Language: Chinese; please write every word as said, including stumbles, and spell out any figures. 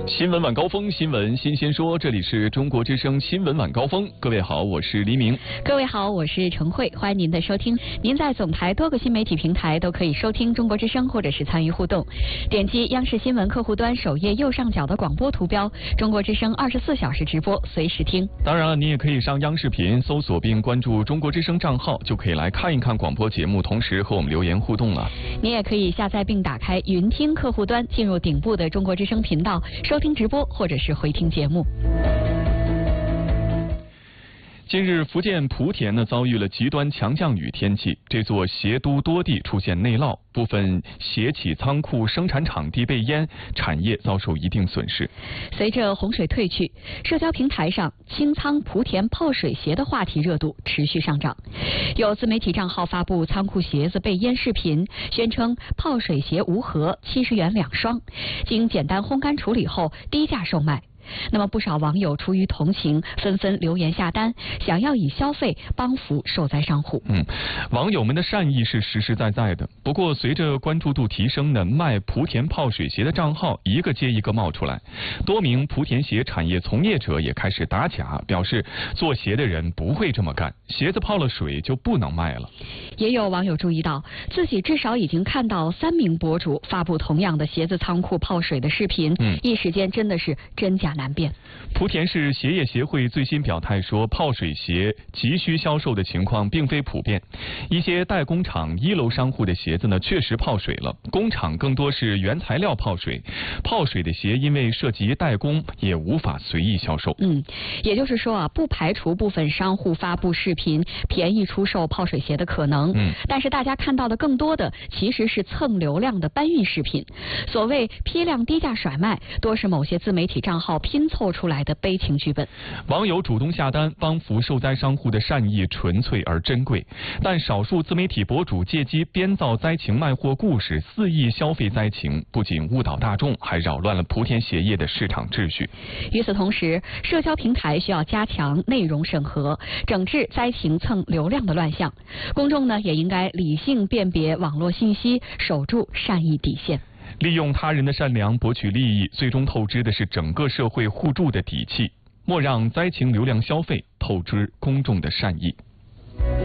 新闻晚高峰，新闻新鲜说，这里是中国之声新闻晚高峰。各位好，我是黎明。 各位好，我是陈慧，欢迎您的收听。您在总台多个新媒体平台都可以收听中国之声，或者是参与互动。点击央视新闻客户端首页右上角的广播图标，中国之声二十四小时直播，随时听。 当然了，你也可以上央视频搜索并关注中国之声账号，就可以来看一看广播节目，同时和我们留言互动了。 你也可以下载并打开云听客户端，进入顶部的中国之声频道，收听直播或者是回听节目。 近日，福建莆田呢遭遇了极端强降雨天气，这座鞋都多地出现内涝，部分鞋企仓库、生产场地被淹，产业遭受一定损失。 随着洪水退去，社交平台上清仓莆田泡水鞋的话题热度持续上涨。有自媒体账号发布仓库鞋子被淹视频，宣称泡水鞋无盒，七十元两双，经简单烘干处理后低价售卖。那么不少网友出于同情，纷纷留言下单，想要以消费帮扶受灾商户。 嗯，网友们的善意是实实在在的。不过，随着关注度提升呢，卖莆田泡水鞋的账号一个接一个冒出来，多名莆田鞋产业从业者也开始打假，表示做鞋的人不会这么干，鞋子泡了水就不能卖了。 也有网友注意到，自己至少已经看到三名博主发布同样的鞋子仓库泡水的视频，嗯、一时间真的是真假难辨。 莆田市鞋业协会最新表态说，泡水鞋急需销售的情况并非普遍，一些代工厂、一楼商户的鞋子呢确实泡水了，工厂更多是原材料泡水，泡水的鞋因为涉及代工，也无法随意销售。 嗯，也就是说啊，不排除部分商户发布视频便宜出售泡水鞋的可能。嗯，但是大家看到的更多的其实是蹭流量的搬运视频，所谓批量低价甩卖，多是某些自媒体账号拼凑出来的悲情剧本。 网友主动下单帮扶受灾商户的善意纯粹而珍贵，但少数自媒体博主借机编造灾情卖货故事，肆意消费灾情，不仅误导大众，还扰乱了莆田鞋业的市场秩序。 与此同时，社交平台需要加强内容审核，整治灾情蹭流量的乱象。公众呢也应该理性辨别网络信息，守住善意底线。 利用他人的善良博取利益，最终透支的是整个社会互助的底气。莫让灾情流量消费透支公众的善意。